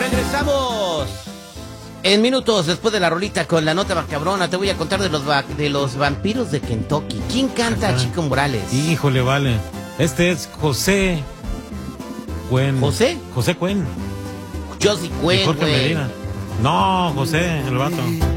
Regresamos en minutos después de la rolita con la nota macabrona. Te voy a contar de los vampiros de Kentucky. ¿Quién canta a Chico Morales? Híjole, vale. Este es José Cuen. ¿José? José Cuen. Josie Cuen, Jorge güey. Medina. No, José, el vato.